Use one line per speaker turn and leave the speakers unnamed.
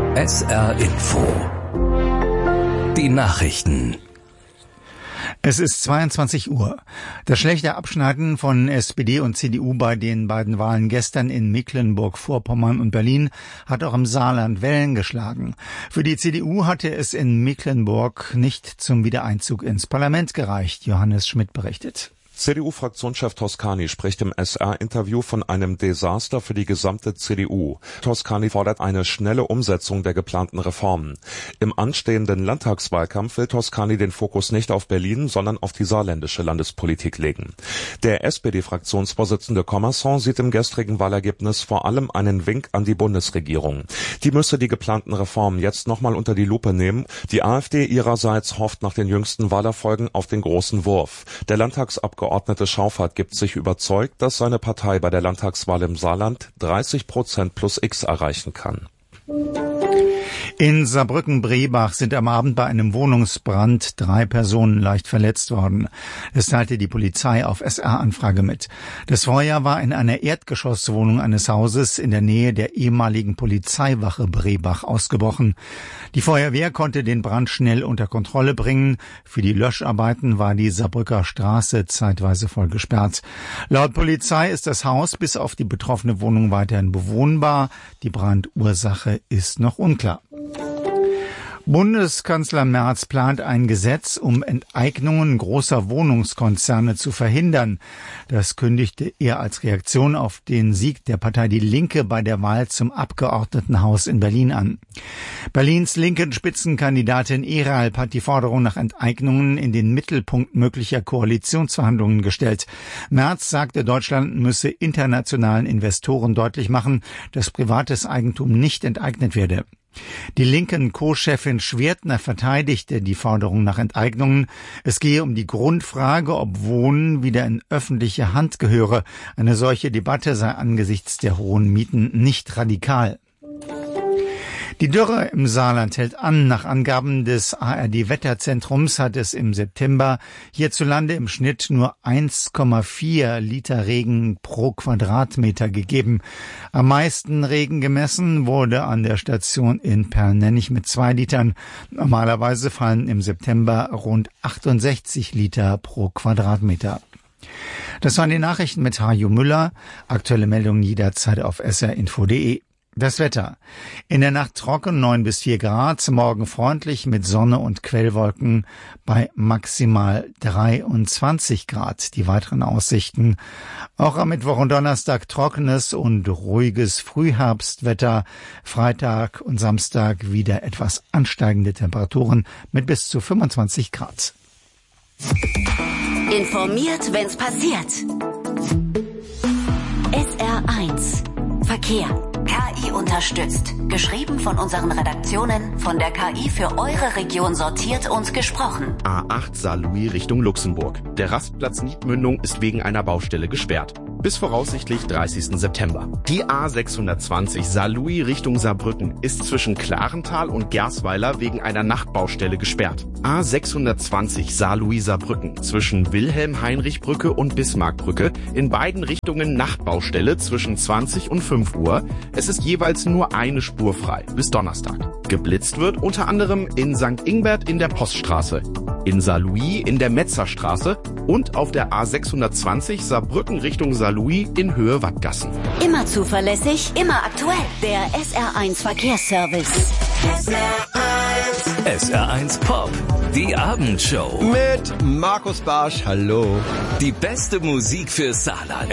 SR Info. Die Nachrichten.
Es ist 22 Uhr. Das schlechte Abschneiden von SPD und CDU bei den beiden Wahlen gestern in Mecklenburg-Vorpommern und Berlin hat auch im Saarland Wellen geschlagen. Für die CDU hatte es in Mecklenburg nicht zum Wiedereinzug ins Parlament gereicht. Johannes Schmidt berichtet.
CDU-Fraktionschef Toscani spricht im SR-Interview von einem Desaster für die gesamte CDU. Toscani fordert eine schnelle Umsetzung der geplanten Reformen. Im anstehenden Landtagswahlkampf will Toscani den Fokus nicht auf Berlin, sondern auf die saarländische Landespolitik legen. Der SPD-Fraktionsvorsitzende Commerson sieht im gestrigen Wahlergebnis vor allem einen Wink an die Bundesregierung. Die müsse die geplanten Reformen jetzt nochmal unter die Lupe nehmen. Die AfD ihrerseits hofft nach den jüngsten Wahlerfolgen auf den großen Wurf. Der Landtagsabgeordnete Schauffert gibt sich überzeugt, dass seine Partei bei der Landtagswahl im Saarland 30% plus X erreichen kann.
In Saarbrücken-Brebach sind am Abend bei einem Wohnungsbrand 3 Personen leicht verletzt worden. Das teilte die Polizei auf SR-Anfrage mit. Das Feuer war in einer Erdgeschosswohnung eines Hauses in der Nähe der ehemaligen Polizeiwache Brebach ausgebrochen. Die Feuerwehr konnte den Brand schnell unter Kontrolle bringen. Für die Löscharbeiten war die Saarbrücker Straße zeitweise voll gesperrt. Laut Polizei ist das Haus bis auf die betroffene Wohnung weiterhin bewohnbar. Die Brandursache ist noch unklar. Bundeskanzler Merz plant ein Gesetz, um Enteignungen großer Wohnungskonzerne zu verhindern. Das kündigte er als Reaktion auf den Sieg der Partei Die Linke bei der Wahl zum Abgeordnetenhaus in Berlin an. Berlins linken Spitzenkandidatin Eralp hat die Forderung nach Enteignungen in den Mittelpunkt möglicher Koalitionsverhandlungen gestellt. Merz sagte, Deutschland müsse internationalen Investoren deutlich machen, dass privates Eigentum nicht enteignet werde. Die linken Co-Chefin Schwertner verteidigte die Forderung nach Enteignungen. Es gehe um die Grundfrage, ob Wohnen wieder in öffentliche Hand gehöre. Eine solche Debatte sei angesichts der hohen Mieten nicht radikal. Die Dürre im Saarland hält an. Nach Angaben des ARD-Wetterzentrums hat es im September hierzulande im Schnitt nur 1,4 Liter Regen pro Quadratmeter gegeben. Am meisten Regen gemessen wurde an der Station in Pernennig mit 2 Litern. Normalerweise fallen im September rund 68 Liter pro Quadratmeter. Das waren die Nachrichten mit Hajo Müller. Aktuelle Meldungen jederzeit auf srinfo.de. Das Wetter. In der Nacht trocken 9 bis 4 Grad, morgen freundlich mit Sonne und Quellwolken bei maximal 23 Grad. Die weiteren Aussichten. Auch am Mittwoch und Donnerstag trockenes und ruhiges Frühherbstwetter. Freitag und Samstag wieder etwas ansteigende Temperaturen mit bis zu 25 Grad.
Informiert, wenn's passiert. SR1 Verkehr. KI unterstützt. Geschrieben von unseren Redaktionen, von der KI für eure Region sortiert und gesprochen.
A8 Saarlouis Richtung Luxemburg. Der Rastplatz Niedmündung ist wegen einer Baustelle gesperrt. Bis voraussichtlich 30. September. Die A620 Saarlouis Richtung Saarbrücken ist zwischen Klarental und Gersweiler wegen einer Nachtbaustelle gesperrt. A620 Saarlouis Saarbrücken zwischen Wilhelm-Heinrich-Brücke und Bismarckbrücke in beiden Richtungen Nachtbaustelle zwischen 20 und 5 Uhr. Es ist jeweils nur eine Spur frei bis Donnerstag. Geblitzt wird unter anderem in St. Ingbert in der Poststraße, in Saarlouis in der Metzerstraße und auf der A620 Saarbrücken Richtung Saarlouis in Höhe Wattgassen.
Immer zuverlässig, immer aktuell. Der SR1 Verkehrsservice.
SR1 Pop. Die Abendshow.
Mit Markus Barsch, hallo.
Die beste Musik für Saarland.